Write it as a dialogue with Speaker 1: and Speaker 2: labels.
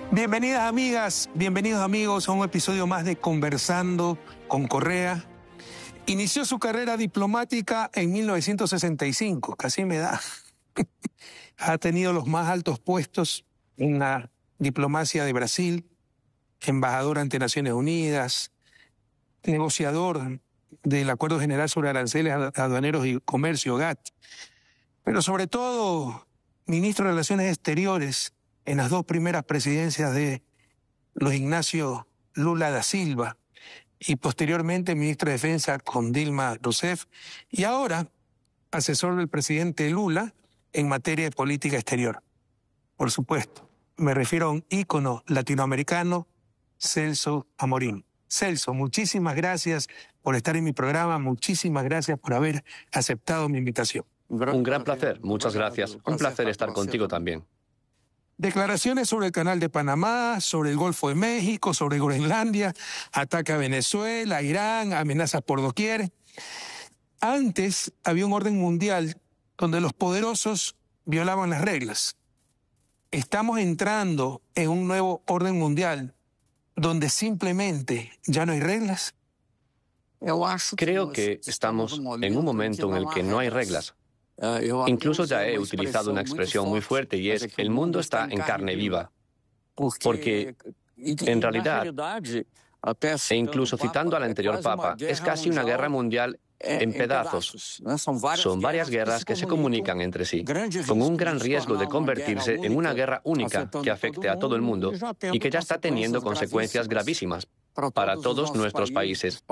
Speaker 1: Bienvenidas amigas, bienvenidos amigos a un episodio más de Conversando con Correa. Inició su carrera diplomática en 1965, casi me da. Ha tenido los más altos puestos en la diplomacia de Brasil, embajador ante Naciones Unidas, negociador del Acuerdo General sobre Aranceles Aduaneros y Comercio, GATT, pero sobre todo ministro de Relaciones Exteriores en las dos primeras presidencias de Luis Ignacio Lula da Silva y posteriormente ministro de Defensa con Dilma Rousseff y ahora asesor del presidente Lula en materia de política exterior. Por supuesto, me refiero a un ícono latinoamericano, Celso Amorín. Celso, muchísimas gracias por estar en mi programa, muchísimas gracias por haber aceptado mi invitación.
Speaker 2: Un gran placer, muchas gracias. Un placer estar contigo también.
Speaker 1: Declaraciones sobre el Canal de Panamá, sobre el Golfo de México, sobre Groenlandia, ataque a Venezuela, a Irán, amenazas por doquier. Antes había un orden mundial donde los poderosos violaban las reglas. Estamos entrando en un nuevo orden mundial donde simplemente ya no hay reglas.
Speaker 2: Creo que estamos en un momento en el que no hay reglas. Incluso ya he utilizado una expresión muy fuerte y es: el mundo está en carne viva. Porque, en realidad, e incluso citando al anterior Papa, es casi una guerra mundial en pedazos. Son varias guerras que se comunican entre sí, con un gran riesgo de convertirse en una guerra única que afecte a todo el mundo y que ya está teniendo consecuencias gravísimas para todos nuestros países.